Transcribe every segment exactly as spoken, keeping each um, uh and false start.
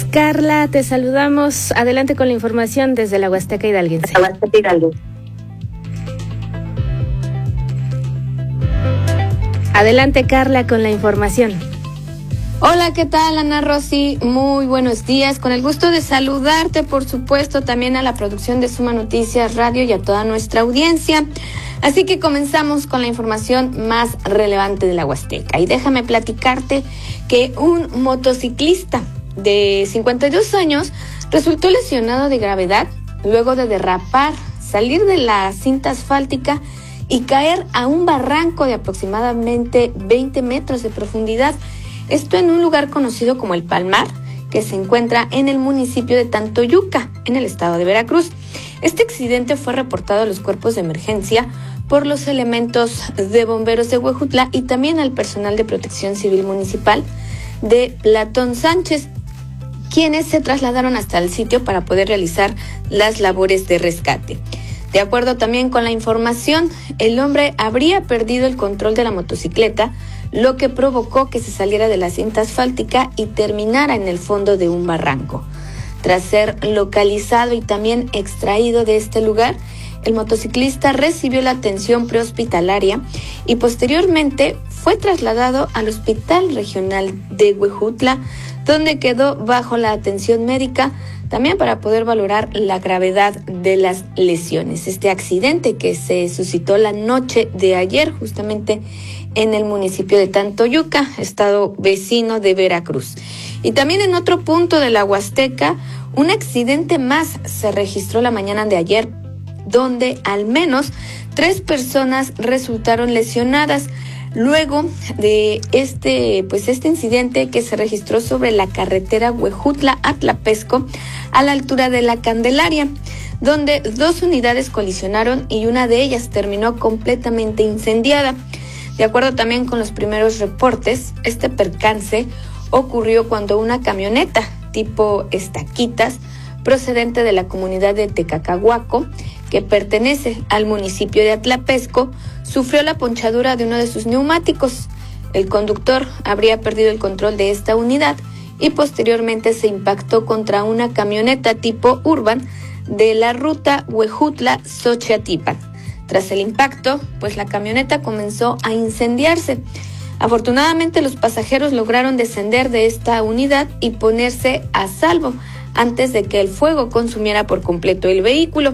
Carla, te saludamos. Adelante con la información desde la Huasteca Hidalguense. Adelante, Carla, con la información. Hola, ¿qué tal, Ana Rosy? Muy buenos días. Con el gusto de saludarte, por supuesto, también a la producción de Suma Noticias Radio y a toda nuestra audiencia. Así que comenzamos con la información más relevante de la Huasteca. Y déjame platicarte que un motociclista de cincuenta y dos años resultó lesionado de gravedad luego de derrapar, salir de la cinta asfáltica y caer a un barranco de aproximadamente veinte metros de profundidad. Esto en un lugar conocido como El Palmar, que se encuentra en el municipio de Tantoyuca, en el estado de Veracruz. Este accidente fue reportado a los cuerpos de emergencia por los elementos de bomberos de Huejutla y también al personal de protección civil municipal de Platón Sánchez, quienes se trasladaron hasta el sitio para poder realizar las labores de rescate. De acuerdo también con la información, el hombre habría perdido el control de la motocicleta, lo que provocó que se saliera de la cinta asfáltica y terminara en el fondo de un barranco. Tras ser localizado y también extraído de este lugar, el motociclista recibió la atención prehospitalaria y posteriormente fue trasladado al Hospital Regional de Huejutla, donde quedó bajo la atención médica también para poder valorar la gravedad de las lesiones. Este accidente que se suscitó la noche de ayer justamente en el municipio de Tantoyuca, estado vecino de Veracruz. Y también en otro punto de la Huasteca, un accidente más se registró la mañana de ayer, donde al menos tres personas resultaron lesionadas luego de este, pues este incidente que se registró sobre la carretera Huejutla-Atlapesco a la altura de la Candelaria, donde dos unidades colisionaron y una de ellas terminó completamente incendiada. De acuerdo también con los primeros reportes, este percance ocurrió cuando una camioneta tipo estaquitas procedente de la comunidad de Tecacahuaco, que pertenece al municipio de Atlapesco, sufrió la ponchadura de uno de sus neumáticos. El conductor habría perdido el control de esta unidad y posteriormente se impactó contra una camioneta tipo Urban de la ruta Huejutla-Xochiatilpan. Tras el impacto, pues la camioneta comenzó a incendiarse. Afortunadamente, los pasajeros lograron descender de esta unidad y ponerse a salvo antes de que el fuego consumiera por completo el vehículo.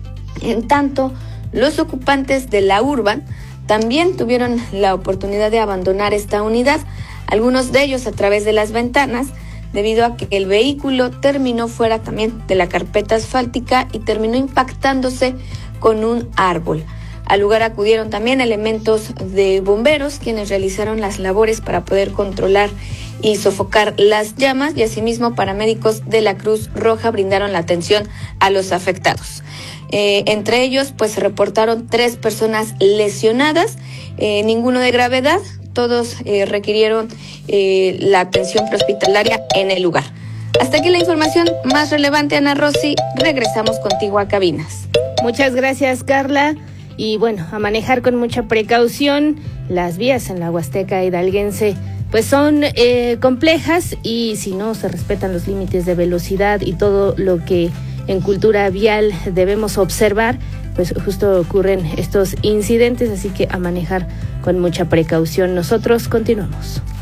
En tanto, los ocupantes de la Urban también tuvieron la oportunidad de abandonar esta unidad, algunos de ellos a través de las ventanas, debido a que el vehículo terminó fuera también de la carpeta asfáltica y terminó impactándose con un árbol. Al lugar acudieron también elementos de bomberos, quienes realizaron las labores para poder controlar y sofocar las llamas, y asimismo paramédicos de la Cruz Roja brindaron la atención a los afectados. Eh, entre ellos, pues se reportaron tres personas lesionadas, eh, ninguno de gravedad, todos eh, requirieron eh, la atención prehospitalaria en el lugar. Hasta aquí la información más relevante, Ana Rosy. Regresamos contigo a cabinas. Muchas gracias, Carla. Y bueno, a manejar con mucha precaución. Las vías en la Huasteca Hidalguense pues son eh, complejas, y si no se respetan los límites de velocidad y todo lo que en cultura vial debemos observar, pues justo ocurren estos incidentes, así que a manejar con mucha precaución. Nosotros continuamos.